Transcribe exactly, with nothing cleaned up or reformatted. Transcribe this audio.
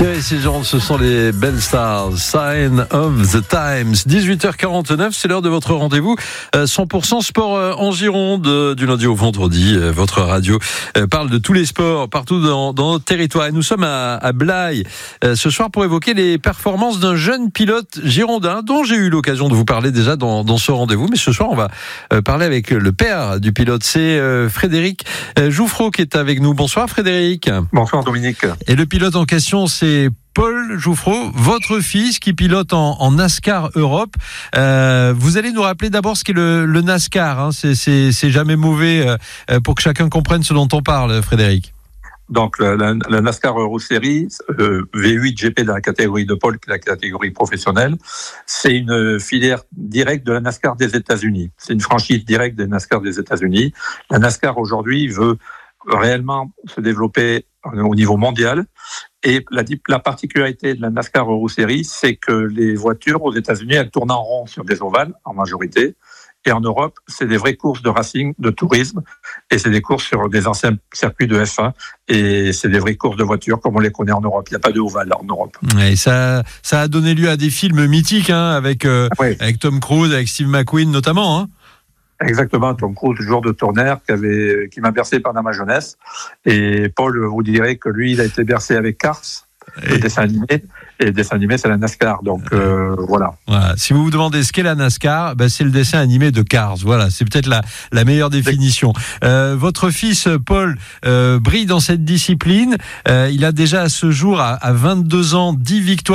Thierry Sigeron, ce sont les belles stars. Sign of the Times. dix-huit heures quarante-neuf, c'est l'heure de votre rendez-vous cent pour cent sport en Gironde, du lundi au vendredi. Votre radio parle de tous les sports partout dans, dans notre territoire. Et nous sommes à, à Blaye ce soir pour évoquer les performances d'un jeune pilote girondin dont j'ai eu l'occasion de vous parler déjà dans, dans ce rendez-vous. Mais ce soir, on va parler avec le père du pilote. C'est Frédéric Jouffreau qui est avec nous. Bonsoir Frédéric. Bonsoir Dominique. Et le pilote en question, c'est Paul Jouffreau, votre fils qui pilote en, en NASCAR Europe. Euh, vous allez nous rappeler d'abord ce qu'est le, le NASCAR. Hein. C'est, c'est, c'est jamais mauvais euh, pour que chacun comprenne ce dont on parle, Frédéric. Donc la, la, la NASCAR Euro Series, euh, V huit G P dans la catégorie de Paul, la catégorie professionnelle, c'est une filière directe de la NASCAR des États-Unis. C'est une franchise directe des NASCAR des États-Unis. La NASCAR aujourd'hui veut réellement se développer au niveau mondial. Et la, la particularité de la NASCAR Euro Series, c'est que les voitures aux États-Unis, elles tournent en rond sur des ovales, en majorité. Et en Europe, c'est des vraies courses de racing, de tourisme. Et c'est des courses sur des anciens circuits de F un. Et c'est des vraies courses de voitures comme on les connaît en Europe. Il n'y a pas de ovale en Europe. Et ça, ça a donné lieu à des films mythiques, hein, avec, euh, oui. avec Tom Cruise, avec Steve McQueen notamment, hein. Exactement, Tom Cruise, joueur de tournaire qui avait, qui m'a bercé pendant ma jeunesse. Et Paul vous dirait que lui, il a été bercé avec Cars, le dessin animé. Et le dessin animé, c'est la NASCAR. Donc euh, voilà. voilà. Si vous vous demandez ce qu'est la NASCAR, ben, c'est le dessin animé de Cars. Voilà, c'est peut-être la, la meilleure définition. Euh, votre fils Paul euh, brille dans cette discipline. Euh, il a déjà à ce jour, à, à vingt-deux ans, dix victoires.